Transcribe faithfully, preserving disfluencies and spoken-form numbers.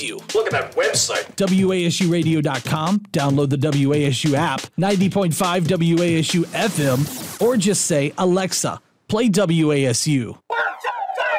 you. Look at that website. W A S U radio dot com. Download the W A S U app, ninety point five W A S U F M, or just say, Alexa, play W A S U.